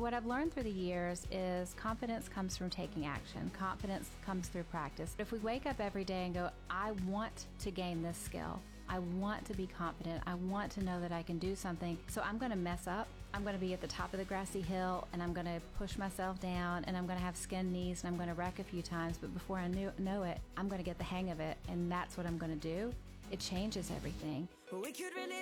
what I've learned through the years is confidence comes from taking action. Confidence comes through practice. If we wake up every day and go, I want to gain this skill. I want to be confident. I want to know that I can do something. So I'm going to mess up. I'm going to be at the top of the grassy hill, and I'm going to push myself down, and I'm going to have skinned knees, and I'm going to wreck a few times. But before I know it, I'm going to get the hang of it, and that's what I'm going to do. It changes everything. We could really